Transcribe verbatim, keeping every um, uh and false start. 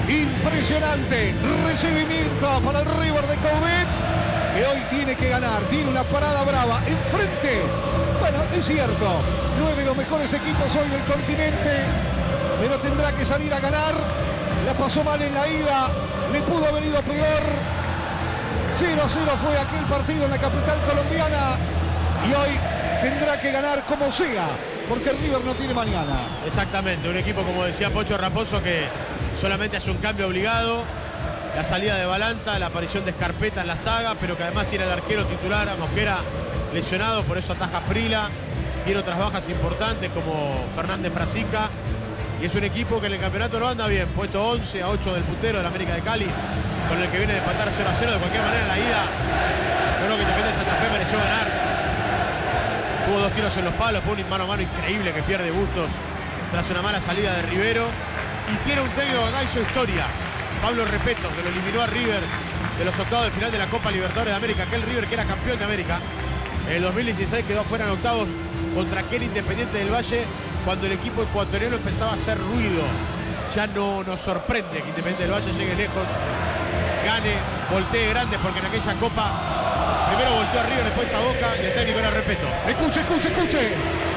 Impresionante recibimiento para el River de Coudet, que hoy tiene que ganar. Tiene una parada brava enfrente. Bueno, es cierto, no es de los mejores equipos hoy del continente, pero tendrá que salir a ganar. La pasó mal en la ida, le pudo haber ido peor. cero a cero fue aquel partido en la capital colombiana y hoy tendrá que ganar como sea, porque el River no tiene mañana. Exactamente, un equipo, como decía Pocho Raposo, que solamente hace un cambio obligado. La salida de Balanta, la aparición de Scarpetta en la saga, pero que además tiene al arquero titular, a Mosquera, lesionado, por eso ataja Prila. Tiene otras bajas importantes como Fernández Frasica. Y es un equipo que en el campeonato no anda bien, puesto once a ocho del puntero del América de Cali, con el que viene de empatar cero a cero. De cualquier manera, en la ida, yo creo que Independiente de Santa Fe mereció ganar. Hubo dos tiros en los palos, fue un mano a mano increíble que pierde Bustos tras una mala salida de Rivero. Y tiene un técnico acá, hizo historia, Pablo Repeto, que lo eliminó a River de los octavos de final de la Copa Libertadores de América. Aquel River que era campeón de América en el dos mil dieciséis quedó fuera en octavos contra aquel Independiente del Valle, cuando el equipo ecuatoriano empezaba a hacer ruido. Ya no nos sorprende que Independiente del Valle llegue lejos, gane, voltee grande, porque en aquella Copa primero volteó a River, después a Boca, y el técnico era Repeto. Escuche, escuche, escuche.